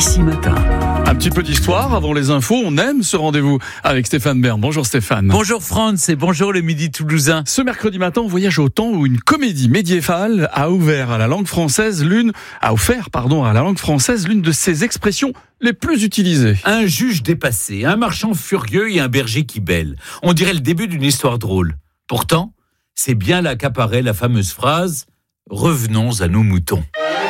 Ici Matin. Un petit peu d'histoire avant les infos. On aime ce rendez-vous avec Stéphane Bern. Bonjour Stéphane. Bonjour Franz et bonjour le Midi Toulousain. Ce mercredi matin, on voyage au temps où une comédie médiévale a offert à la langue française l'une de ses expressions les plus utilisées. Un juge dépassé, un marchand furieux et un berger qui bêle. On dirait le début d'une histoire drôle. Pourtant, c'est bien là qu'apparaît la fameuse phrase « Revenons à nos moutons ».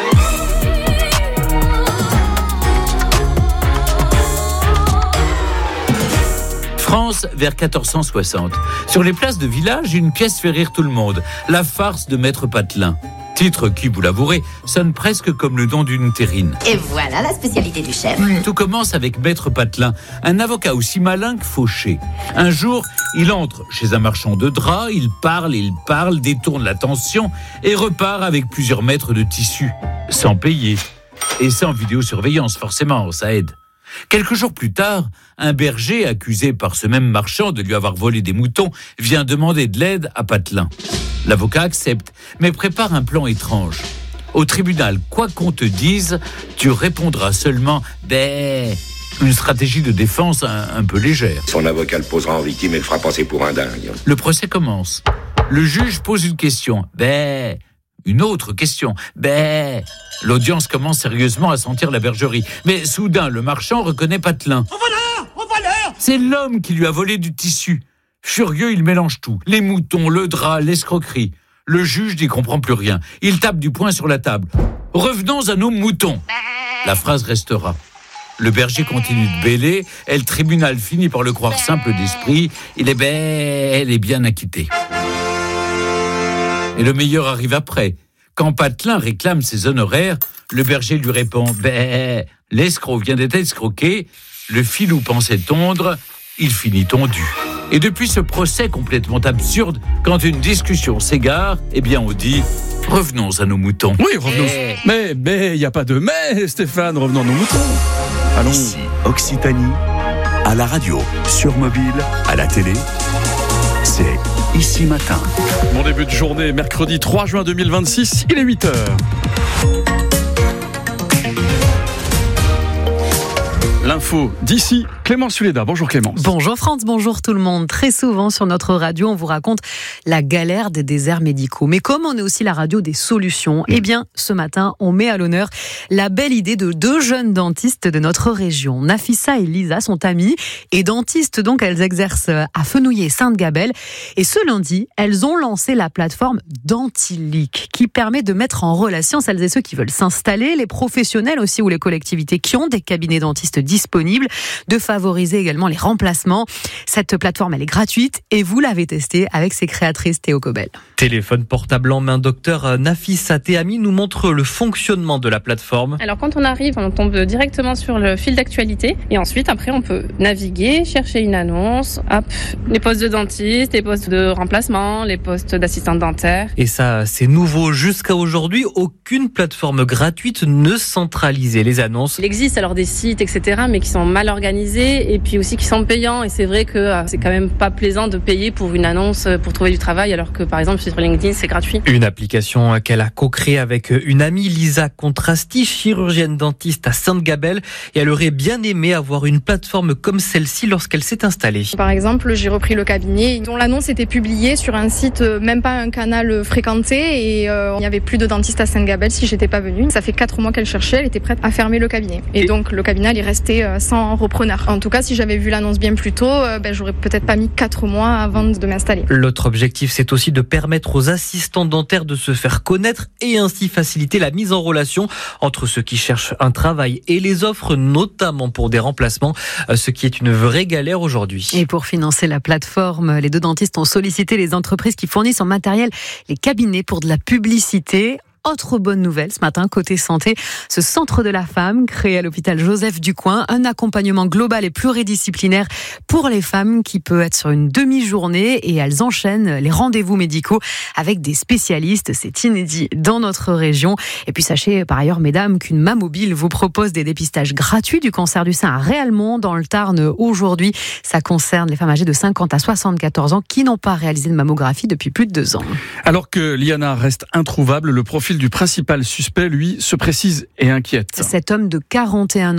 France, vers 1460. Sur les places de village, une pièce fait rire tout le monde. La farce de Maître Patelin. Titre qui, vous l'avouerez, sonne presque comme le nom d'une terrine. Et voilà la spécialité du chef. Tout commence avec Maître Patelin, un avocat aussi malin que fauché. Un jour, il entre chez un marchand de draps, il parle, détourne l'attention et repart avec plusieurs mètres de tissu, sans payer. Et sans vidéosurveillance, forcément, ça aide. Quelques jours plus tard, un berger, accusé par ce même marchand de lui avoir volé des moutons, vient demander de l'aide à Patelin. L'avocat accepte, mais prépare un plan étrange. Au tribunal, quoi qu'on te dise, tu répondras seulement « bé ». Une stratégie de défense un peu légère. Son avocat le posera en victime et le fera passer pour un dingue. Le procès commence. Le juge pose une question « bé ». Une autre question. Ben, l'audience commence sérieusement à sentir la bergerie. Mais soudain, le marchand reconnaît Patelin. Au voleur ! C'est l'homme qui lui a volé du tissu. Furieux, il mélange tout. Les moutons, le drap, l'escroquerie. Le juge n'y comprend plus rien. Il tape du poing sur la table. Revenons à nos moutons. La phrase restera. Le berger continue de bêler et le tribunal finit par le croire simple d'esprit. Il est bel et bien acquitté. Et le meilleur arrive après. Quand Patelin réclame ses honoraires, le berger lui répond « Ben, l'escroc vient d'être escroqué, le filou pensait tondre, il finit tondu. » Et depuis ce procès complètement absurde, quand une discussion s'égare, eh bien on dit « Revenons à nos moutons. » Oui, revenons. Mais, il n'y a pas de mais, Stéphane, revenons à nos moutons. Allons. Ici, Occitanie, à la radio, sur mobile, à la télé, c'est Ici Matin. Bon début de journée, mercredi 3 juin 2026, il est 8h. L'info d'ici, Clémence Suleda. Bonjour Clémence. Bonjour Franz, bonjour tout le monde. Très souvent sur notre radio, on vous raconte la galère des déserts médicaux. Mais comme on est aussi la radio des solutions, eh bien ce matin, on met à l'honneur la belle idée de deux jeunes dentistes de notre région. Nafissa et Lisa sont amies et dentistes, donc elles exercent à Fenouillet et Sainte-Gabelle. Et ce lundi, elles ont lancé la plateforme Dentilique qui permet de mettre en relation celles et ceux qui veulent s'installer, les professionnels aussi ou les collectivités qui ont des cabinets dentistes disponibles, de favoriser également les remplacements. Cette plateforme, elle est gratuite et vous l'avez testée avec ses créatrices Théo Cobel. Téléphone portable en main, docteur Nafissa Tehami nous montre le fonctionnement de la plateforme. Alors quand on arrive, on tombe directement sur le fil d'actualité et ensuite après on peut naviguer, chercher une annonce, hop, les postes de dentiste, les postes de remplacement, les postes d'assistante dentaire. Et ça, c'est nouveau. Jusqu'à aujourd'hui, aucune plateforme gratuite ne centralisait les annonces. Il existe alors des sites, etc., mais qui sont mal organisés et puis aussi qui sont payants. Et c'est vrai que c'est quand même pas plaisant de payer pour une annonce pour trouver du travail, alors que par exemple sur LinkedIn, c'est gratuit. Une application qu'elle a co-créée avec une amie, Lisa Contrasti, chirurgienne dentiste à Sainte-Gabelle. Et elle aurait bien aimé avoir une plateforme comme celle-ci lorsqu'elle s'est installée. Par exemple, j'ai repris le cabinet dont l'annonce était publiée sur un site, même pas un canal fréquenté. Et il n'y avait plus de dentiste à Sainte-Gabelle si j'étais pas venue. Ça fait 4 mois qu'elle cherchait, elle était prête à fermer le cabinet. Et donc le cabinet, il est resté sans repreneur. En tout cas, si j'avais vu l'annonce bien plus tôt, j'aurais peut-être pas mis 4 mois avant de m'installer. L'autre objectif, c'est aussi de permettre aux assistants dentaires de se faire connaître et ainsi faciliter la mise en relation entre ceux qui cherchent un travail et les offres, notamment pour des remplacements, ce qui est une vraie galère aujourd'hui. Et pour financer la plateforme, les deux dentistes ont sollicité les entreprises qui fournissent en matériel les cabinets pour de la publicité. Autre bonne nouvelle ce matin, côté santé, ce centre de la femme créé à l'hôpital Joseph Ducoing, un accompagnement global et pluridisciplinaire pour les femmes qui peut être sur une demi-journée et elles enchaînent les rendez-vous médicaux avec des spécialistes. C'est inédit dans notre région. Et puis sachez par ailleurs, mesdames, qu'une Mammobile vous propose des dépistages gratuits du cancer du sein à Réalmont dans le Tarn aujourd'hui. Ça concerne les femmes âgées de 50 à 74 ans qui n'ont pas réalisé de mammographie depuis plus de 2 ans. Alors que Liana reste introuvable, le profil du principal suspect, lui, se précise et inquiète. Cet homme de 41 ans